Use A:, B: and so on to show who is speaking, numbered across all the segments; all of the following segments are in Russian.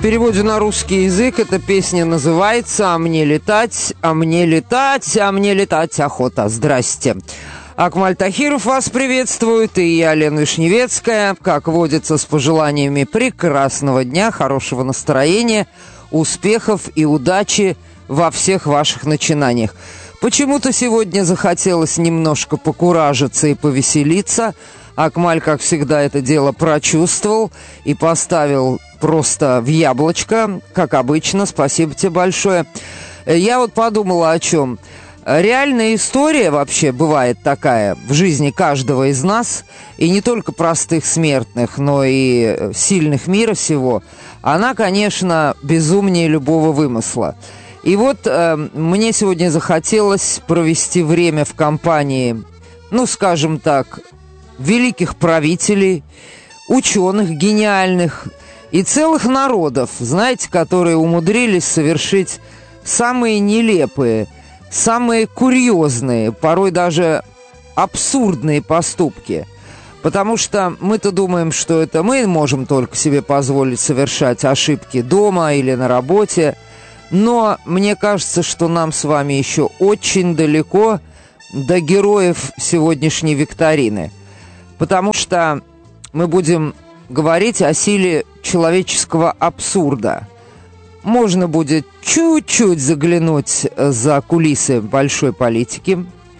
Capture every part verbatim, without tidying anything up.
A: переводе на русский язык эта песня называется «А мне летать, а мне летать, а мне летать охота». Здрасте. Акмаль Тахиров вас приветствует, и я, Лена Вишневецкая, как водится, с пожеланиями прекрасного дня, хорошего настроения, успехов и удачи во всех ваших начинаниях. Почему-то сегодня захотелось немножко покуражиться и повеселиться. Акмаль, как всегда, это дело прочувствовал и поставил просто в яблочко, как обычно. Спасибо тебе большое. Я вот подумала о чем. Реальная история вообще бывает такая в жизни каждого из нас, и не только простых смертных, но и сильных мира сего. Она, конечно, безумнее любого вымысла. И вот э, мне сегодня захотелось провести время в компании, ну, скажем так, великих правителей, ученых гениальных и целых народов, знаете, которые умудрились совершить самые нелепые, самые курьезные, порой даже абсурдные поступки. Потому что мы-то думаем, что это мы можем только себе позволить совершать ошибки дома или на работе. Но мне кажется, что нам с вами еще очень далеко до героев сегодняшней викторины. Потому что мы будем говорить о силе человеческого абсурда. Можно будет чуть-чуть заглянуть за кулисы большой политики,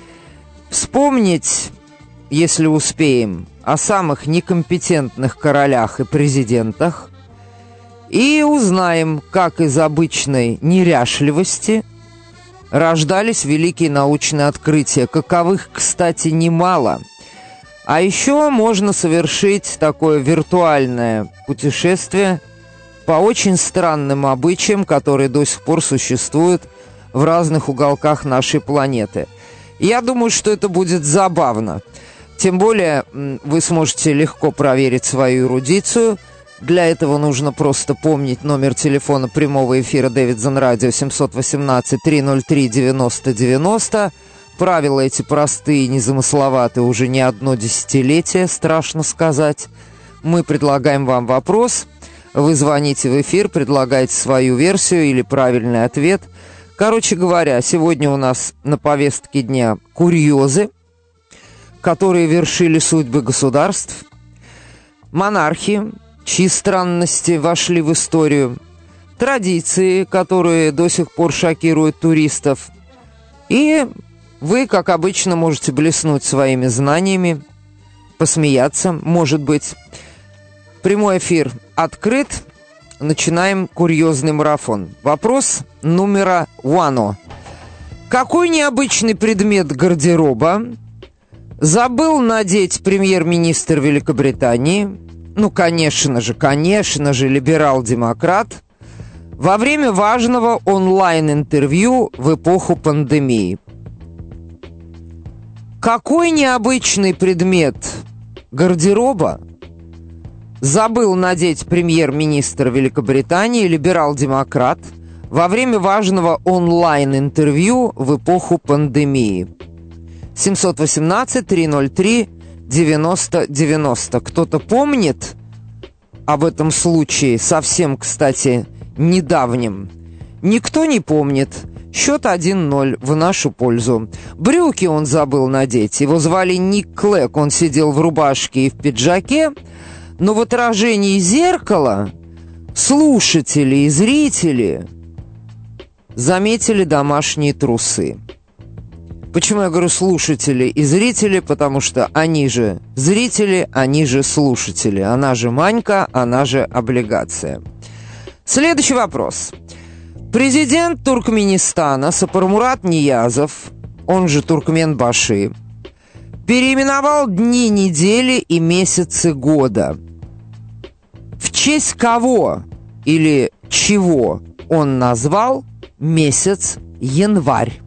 A: вспомнить, если успеем, о самых некомпетентных королях и президентах, и узнаем, как из обычной неряшливости рождались великие научные открытия, каковых, кстати, немало. А еще можно совершить такое виртуальное путешествие по очень странным обычаям, которые до сих пор существуют в разных уголках нашей планеты. Я думаю, что это будет забавно. Тем более вы сможете легко проверить свою эрудицию. Для этого нужно просто помнить номер телефона прямого эфира Дэвидсон Радио семь один восемь три ноль три девяносто девяносто. Правила эти простые, незамысловатые уже не одно десятилетие, страшно сказать. Мы предлагаем вам вопрос. Вы звоните в эфир, предлагаете свою версию или правильный ответ. Короче говоря, сегодня у нас на повестке дня курьезы, которые вершили судьбы государств, монархи, чьи странности вошли в историю, традиции, которые до сих пор шокируют туристов. И вы, как обычно, можете блеснуть своими знаниями, посмеяться, может быть. Прямой эфир открыт. Начинаем курьезный марафон. Вопрос номер один. Какой необычный предмет гардероба забыл надеть премьер-министр Великобритании, ну, конечно же, конечно же, либерал-демократ, во время важного онлайн-интервью в эпоху пандемии? Какой необычный предмет гардероба забыл надеть премьер-министр Великобритании, либерал-демократ, во время важного онлайн-интервью в эпоху пандемии? семь один восемь три ноль три девяносто девяносто. Кто-то помнит об этом случае, совсем, кстати, недавнем? Никто не помнит. Счет один ноль в нашу пользу. Брюки он забыл надеть. Его звали Ник Клэг. Он сидел в рубашке и в пиджаке. Но в отражении зеркала слушатели и зрители заметили домашние трусы. Почему я говорю слушатели и зрители? Потому что они же зрители, они же слушатели. Она же Манька, она же облигация. Следующий вопрос. Президент Туркменистана Сапармурат Ниязов, он же Туркменбаши, переименовал дни недели и месяцы года. В честь кого или чего он назвал месяц январь?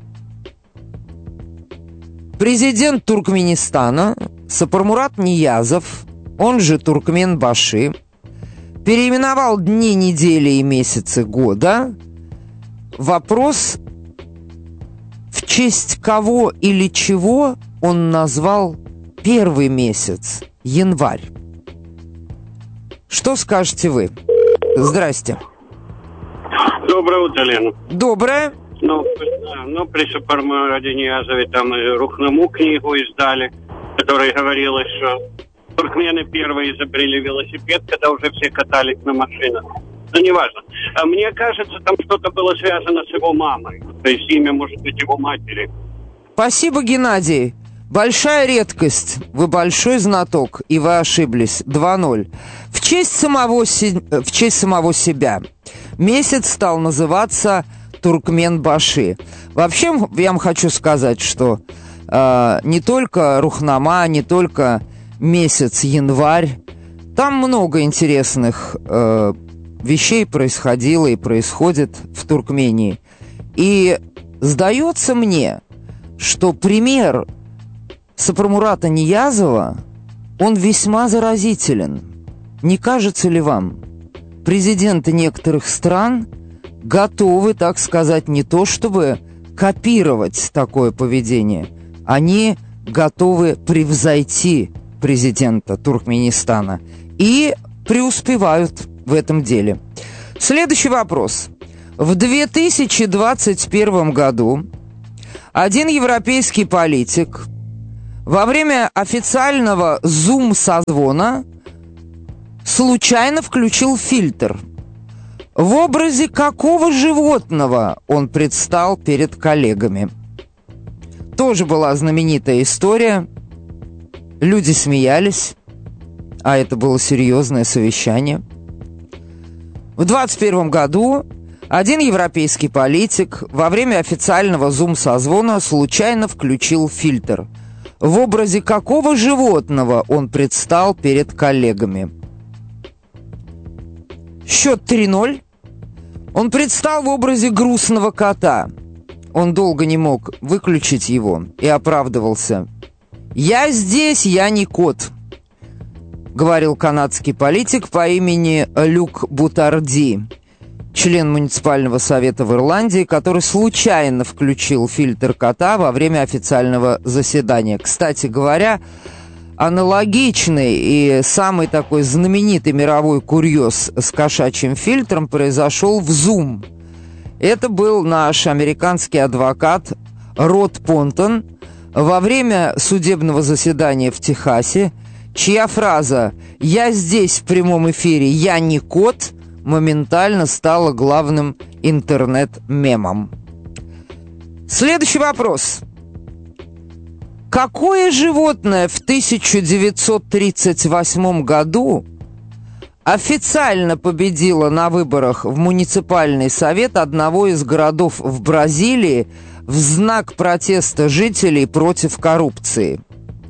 A: Президент Туркменистана Сапармурат Ниязов, он же Туркменбаши, переименовал дни недели и месяцы года. Вопрос, в честь кого или чего он назвал первый месяц, январь? Что скажете вы? Здрасте.
B: Доброе утро, Лена.
A: Доброе.
B: Ну, ну при Супармараде Ниязове там Рухному книгу издали, в которой говорилось, что туркмены первые изобрели велосипед, когда уже все катались на машинах. Ну, неважно. А мне кажется, там что-то было связано с его мамой. То есть имя, может быть, его матери.
A: Спасибо, Геннадий. Большая редкость. Вы большой знаток, и вы ошиблись. два ноль. В честь самого, си... в честь самого себя месяц стал называться Туркменбаши. Вообще, я вам хочу сказать, что э, не только Рухнама, не только месяц январь, там много интересных э, вещей происходило и происходит в Туркмении. И сдается мне, что пример Сапармурата Ниязова, он весьма заразителен. Не кажется ли вам? Президенты некоторых стран готовы, так сказать, не то чтобы копировать такое поведение, они готовы превзойти президента Туркменистана и преуспевают в этом деле. Следующий вопрос. В две тысячи двадцать первом году один европейский политик во время официального зум-созвона случайно включил фильтр. В образе какого животного он предстал перед коллегами? Тоже была знаменитая история. Люди смеялись, а это было серьезное совещание. В двадцать первом году один европейский политик во время официального зум-созвона случайно включил фильтр. В образе какого животного он предстал перед коллегами? Счет три ноль. Он предстал в образе грустного кота. Он долго не мог выключить его и оправдывался. «Я здесь, я не кот», — говорил канадский политик по имени Люк Бутарди, член муниципального совета в Ирландии, который случайно включил фильтр кота во время официального заседания. Кстати говоря, аналогичный и самый такой знаменитый мировой курьез с кошачьим фильтром произошел в Zoom. Это был наш американский адвокат Род Понтон во время судебного заседания в Техасе, чья фраза «Я здесь в прямом эфире, я не кот» моментально стала главным интернет-мемом. Следующий вопрос. Какое животное в тысяча девятьсот тридцать восьмом году официально победило на выборах в муниципальный совет одного из городов в Бразилии в знак протеста жителей против коррупции?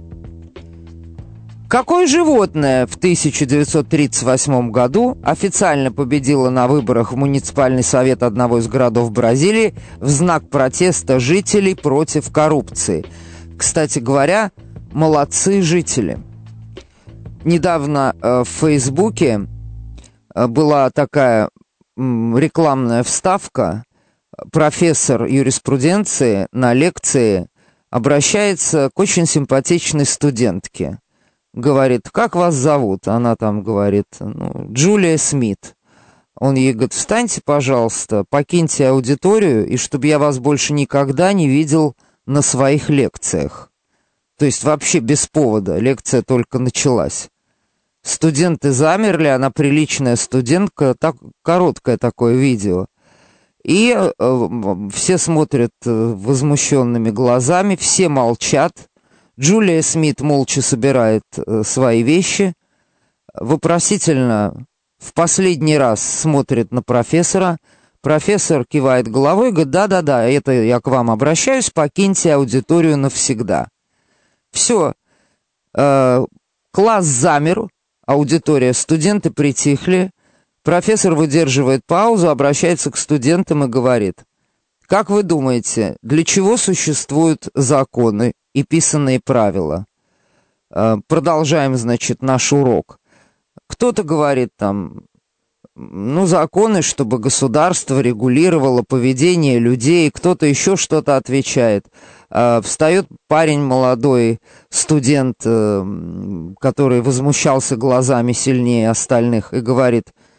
A: Какое животное в тысяча девятьсот тридцать восьмом году официально победило на выборах в муниципальный совет одного из городов Бразилии в знак протеста жителей против коррупции? Кстати говоря, молодцы жители. Недавно э, в Фейсбуке э, была такая м, рекламная вставка. Профессор юриспруденции на лекции обращается к очень симпатичной студентке. Говорит, как вас зовут? Она там говорит, ну, Джулия Смит. Он ей говорит, встаньте, пожалуйста, покиньте аудиторию, и чтобы я вас больше никогда не видел на своих лекциях. То есть вообще без повода, лекция только началась. Студенты замерли, она приличная студентка, так, короткое такое видео. И э, все смотрят э, возмущенными глазами, все молчат. Джулия Смит молча собирает э, свои вещи, вопросительно в последний раз смотрит на профессора. Профессор кивает головой и говорит, да-да-да, это я к вам обращаюсь, покиньте аудиторию навсегда. Все, э, класс замер, аудитория, студенты притихли. Профессор выдерживает паузу, обращается к студентам и говорит, как вы думаете, для чего существуют законы и писанные правила? Продолжаем, значит, наш урок. Кто-то говорит там, ну, законы, чтобы государство регулировало поведение людей, кто-то еще что-то отвечает. Встает парень молодой, студент, который возмущался глазами сильнее остальных, и говорит,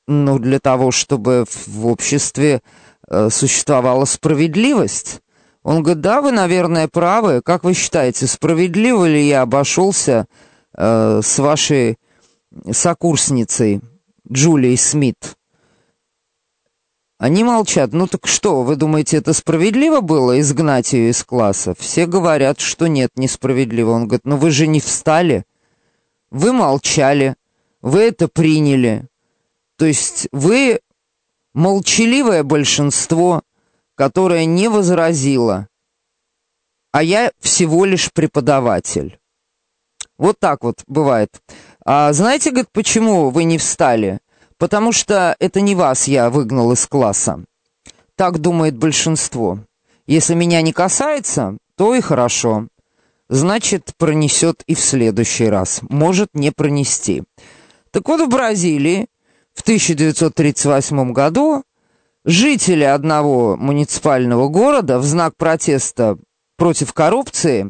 A: Ну, для того, чтобы в обществе э, существовала справедливость. Он говорит, да, вы, наверное, правы. Как вы считаете, справедливо ли я обошелся э, с вашей сокурсницей Джулией Смит? Они молчат. Ну так что, вы думаете, это справедливо было изгнать ее из класса? Все говорят, что нет, несправедливо. Он говорит, ну вы же не встали. Вы молчали. Вы это приняли. То есть вы молчаливое большинство, которое не возразило. А я всего лишь преподаватель. Вот так вот бывает. А знаете, говорит, почему вы не встали? Потому что это не вас я выгнал из класса. Так думает большинство. Если меня не касается, то и хорошо. Значит, пронесет и в следующий раз. Может не пронести. Так вот, в Бразилии в тысяча девятьсот тридцать восьмом году жители одного муниципального города в знак протеста против коррупции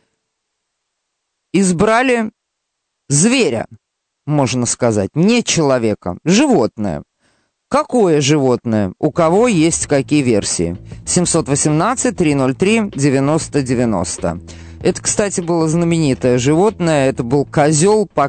A: избрали зверя, можно сказать, не человека, животное. Какое животное? У кого есть какие версии? семьсот восемнадцать триста три девяносто девяносто. Это, кстати, было знаменитое животное. Это был козел по